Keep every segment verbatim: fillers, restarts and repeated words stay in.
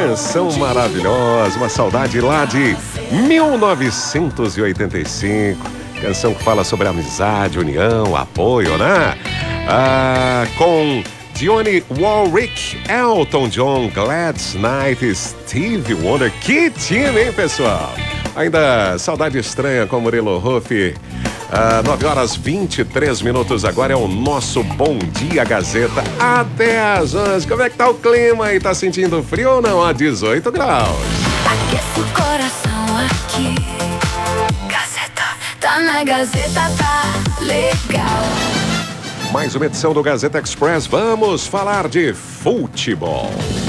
canção maravilhosa, uma saudade lá de mil novecentos e oitenta e cinco. Canção que fala sobre amizade, união, apoio, né? Ah, com Dionne Warwick, Elton John, Gladys Knight, Stevie Wonder. Que time, hein, pessoal? Ainda Saudade Estranha com Murilo Huff. Ah, nove horas e vinte e três minutos agora é o nosso Bom Dia Gazeta até às onze. Como é que tá o clima aí? Tá sentindo frio ou não? A dezoito graus. Aqueça o coração aqui. Gazeta, tá na Gazeta, tá legal. Mais uma edição do Gazeta Express. Vamos falar de futebol.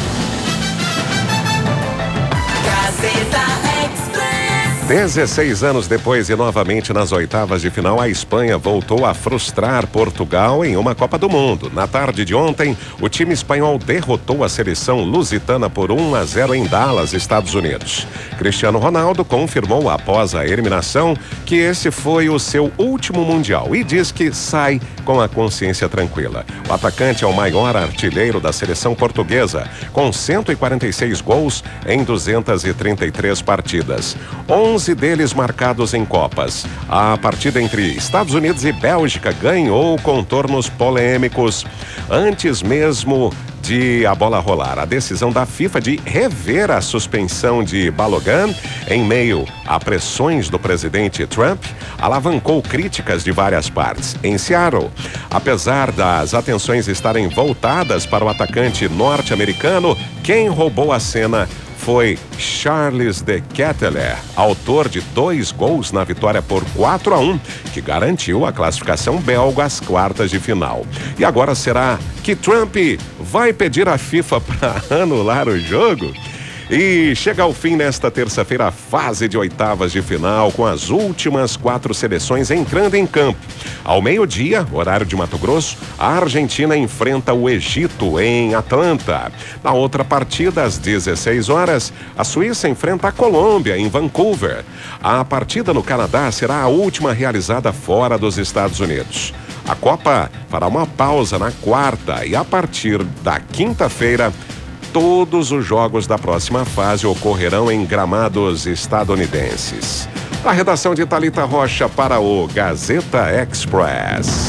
Gazeta dezesseis anos depois e novamente nas oitavas de final, a Espanha voltou a frustrar Portugal em uma Copa do Mundo. Na tarde de ontem, o time espanhol derrotou a seleção lusitana por um a zero em Dallas, Estados Unidos. Cristiano Ronaldo confirmou após a eliminação que esse foi o seu último Mundial e diz que sai com a consciência tranquila. O atacante é o maior artilheiro da seleção portuguesa, com cento e quarenta e seis gols em duzentas e trinta e três partidas. onze deles marcados em Copas. A partida entre Estados Unidos e Bélgica ganhou contornos polêmicos antes mesmo de a bola rolar. A decisão da FIFA de rever a suspensão de Balogun em meio a pressões do presidente Trump alavancou críticas de várias partes. Em Seattle, apesar das atenções estarem voltadas para o atacante norte-americano, quem roubou a cena foi Charles de Ketelaere, autor de dois gols na vitória por quatro a um, que garantiu a classificação belga às quartas de final. E agora será que Trump vai pedir à FIFA para anular o jogo? E chega ao fim nesta terça-feira a fase de oitavas de final, com as últimas quatro seleções entrando em campo. Ao meio-dia, horário de Mato Grosso, a Argentina enfrenta o Egito em Atlanta. Na outra partida, às dezesseis horas, a Suíça enfrenta a Colômbia em Vancouver. A partida no Canadá será a última realizada fora dos Estados Unidos. A Copa fará uma pausa na quarta e a partir da quinta-feira, todos os jogos da próxima fase ocorrerão em gramados estadunidenses. A redação de Thalita Rocha para o Gazeta Express.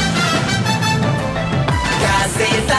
Gazeta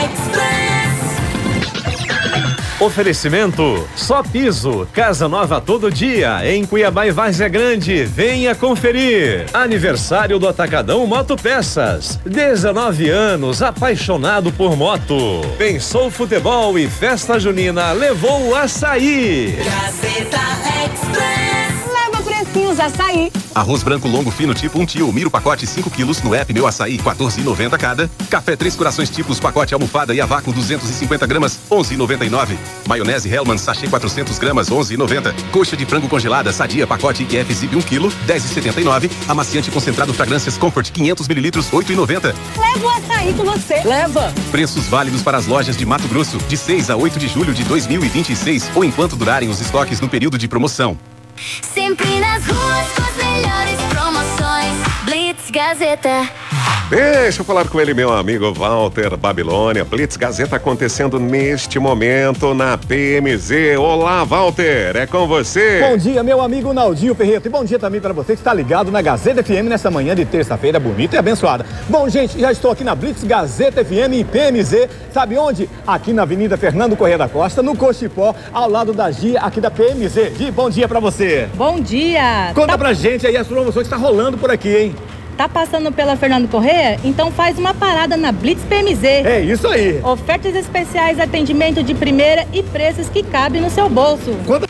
Oferecimento Só Piso, casa nova todo dia, em Cuiabá e Várzea Grande. Venha conferir. Aniversário do Atacadão Moto Peças. dezenove anos, apaixonado por moto. Pensou futebol e festa junina, levou o açaí. Gazeta Express. Leva precinhos açaí. Arroz branco longo fino tipo um tio, miro pacote cinco quilos no app Meu Açaí, quatorze reais e noventa cada. Café Três Corações tipos pacote almofada e a vácuo duzentos e cinquenta gramas, onze reais e noventa e nove. Maionese Hellmann's sachê quatrocentas gramas, onze reais e noventa. Coxa de frango congelada Sadia pacote I Q F Zip um quilo, dez reais e setenta e nove. Amaciante concentrado Fragrâncias Comfort quinhentos mililitros, oito reais e noventa. Leva o açaí com você. Leva. Preços válidos para as lojas de Mato Grosso, de seis a oito de julho de dois mil e vinte e seis ou enquanto durarem os estoques no período de promoção. Sempre nas ruas com as melhores promoções. Blitz Gazeta. Deixa eu falar com ele, meu amigo Walter Babilônia. Blitz Gazeta acontecendo neste momento na P M Z. Olá, Walter, é com você. Bom dia, meu amigo Naldinho Ferreto. E bom dia também para você que está ligado na Gazeta F M nessa manhã de terça-feira bonita e abençoada. Bom, gente, já estou aqui na Blitz Gazeta F M em P M Z. Sabe onde? Aqui na Avenida Fernando Corrêa da Costa, no Cochipó, ao lado da Gia, aqui da P M Z. Gia, bom dia para você. Bom dia. Conta tá... pra gente aí as promoções que está rolando por aqui, hein? Tá passando pela Fernando Corrêa? Então faz uma parada na Blitz P M Z. É isso aí. Ofertas especiais, atendimento de primeira e preços que cabem no seu bolso. Quantas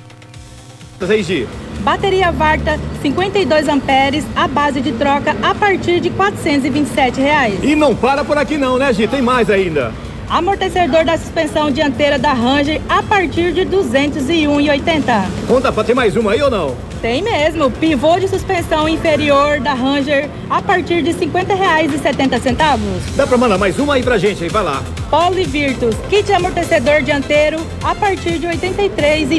aí, Gi? Bateria Varta, cinquenta e dois amperes, a base de troca a partir de quatrocentos e vinte e sete reais. E não para por aqui não, né, Gi? Tem mais ainda. Amortecedor da suspensão dianteira da Ranger a partir de duzentos e um reais e oitenta centavos. Conta, pra ter mais uma aí ou não? Tem mesmo. Pivô de suspensão inferior da Ranger a partir de cinquenta reais e setenta centavos. Dá pra mandar mais uma aí pra gente aí, vai lá. Polo Virtus, kit amortecedor dianteiro a partir de oitenta e três reais e